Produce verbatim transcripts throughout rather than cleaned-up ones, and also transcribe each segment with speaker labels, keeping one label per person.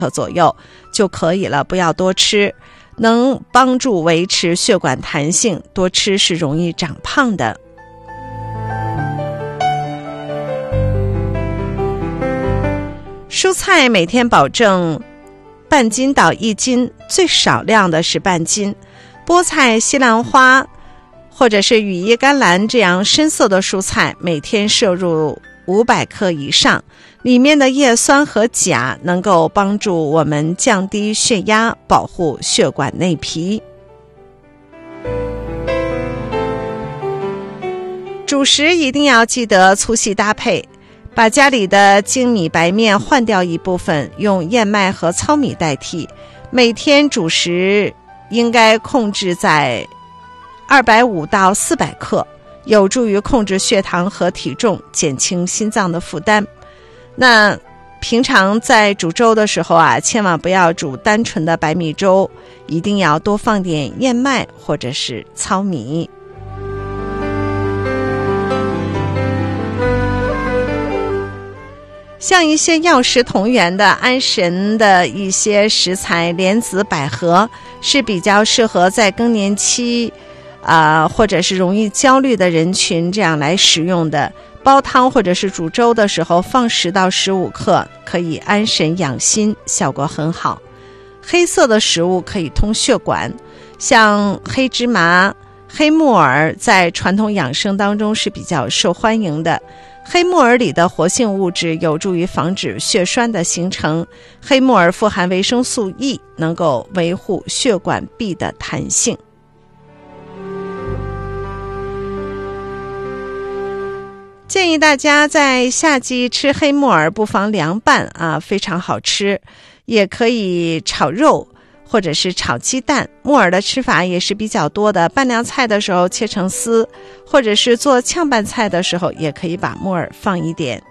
Speaker 1: 克左右就可以了，不要多吃，能帮助维持血管弹性，多吃是容易长胖的。蔬菜每天保证半斤到一斤，最少量的是半斤。菠菜、西兰花或者是羽衣甘蓝这样深色的蔬菜，每天摄入五百克以上，里面的叶酸和钾能够帮助我们降低血压，保护血管内皮。主食一定要记得粗细搭配，把家里的精米白面换掉一部分，用燕麦和糙米代替。每天主食应该控制在二百五到四百克，有助于控制血糖和体重，减轻心脏的负担。那平常在煮粥的时候啊，千万不要煮单纯的白米粥，一定要多放点燕麦或者是糙米。像一些药食同源的安神的一些食材，莲子、百合是比较适合在更年期啊、呃，或者是容易焦虑的人群这样来食用的。煲汤或者是煮粥的时候放十到十五克，可以安神养心，效果很好。黑色的食物可以通血管，像黑芝麻、黑木耳在传统养生当中是比较受欢迎的。黑木耳里的活性物质有助于防止血栓的形成，黑木耳富含维生素 E， 能够维护血管壁的弹性。建议大家在夏季吃黑木耳，不妨凉拌啊，非常好吃，也可以炒肉或者是炒鸡蛋。木耳的吃法也是比较多的，拌凉菜的时候切成丝，或者是做炝拌菜的时候也可以把木耳放一点。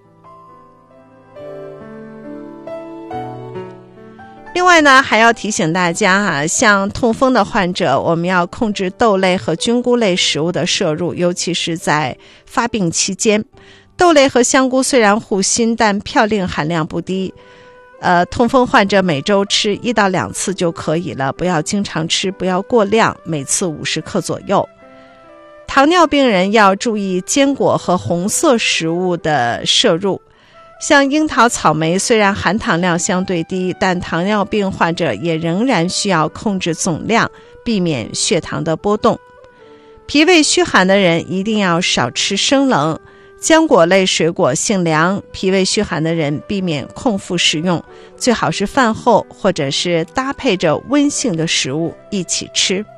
Speaker 1: 另外呢，还要提醒大家啊，像痛风的患者，我们要控制豆类和菌菇类食物的摄入，尤其是在发病期间。豆类和香菇虽然护心，但嘌呤含量不低。呃，痛风患者每周吃一到两次就可以了，不要经常吃，不要过量，每次五十克左右。糖尿病人要注意坚果和红色食物的摄入。像樱桃、草莓虽然含糖量相对低，但糖尿病患者也仍然需要控制总量，避免血糖的波动。脾胃虚寒的人一定要少吃生冷，浆果类水果性凉，脾胃虚寒的人避免空腹食用，最好是饭后或者是搭配着温性的食物一起吃。